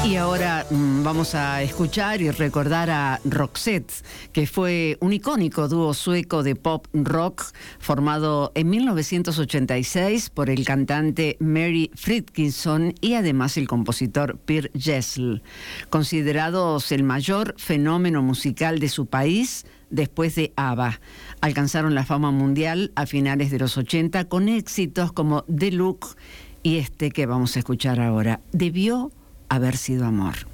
Y ahora vamos a escuchar y recordar a Roxette, que fue un icónico dúo sueco de pop rock formado en 1986 por el cantante Mary Fredriksson y además el compositor Per Gessle, considerados el mayor fenómeno musical de su país después de ABBA. Alcanzaron la fama mundial a finales de los 80 con éxitos como The Look y este que vamos a escuchar ahora, Debió haber sido amor.